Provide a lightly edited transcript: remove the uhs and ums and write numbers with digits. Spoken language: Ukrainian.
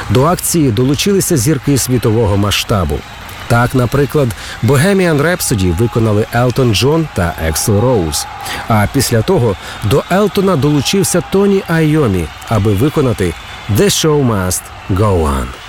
До акції долучилися зірки світового масштабу. Так, наприклад, «Bohemian Rhapsody» виконали Елтон Джон та Ексл Роуз. А після того до Елтона долучився Тоні Айомі, аби виконати «The Show Must Go On».